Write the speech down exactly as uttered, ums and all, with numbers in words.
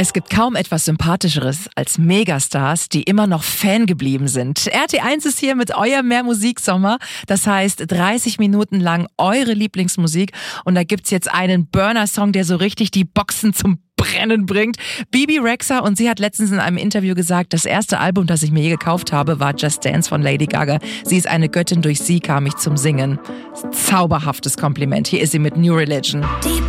Es gibt kaum etwas Sympathischeres als Megastars, die immer noch Fan geblieben sind. R T eins ist hier mit eurem Mehr Musik Sommer. Das heißt dreißig Minuten lang eure Lieblingsmusik. Und da gibt's jetzt einen Burner-Song, der so richtig die Boxen zum Brennen bringt. Bebe Rexha, und sie hat letztens in einem Interview gesagt, das erste Album, das ich mir je gekauft habe, war Just Dance von Lady Gaga. Sie ist eine Göttin, durch sie kam ich zum Singen. Zauberhaftes Kompliment. Hier ist sie mit New Religion. Deep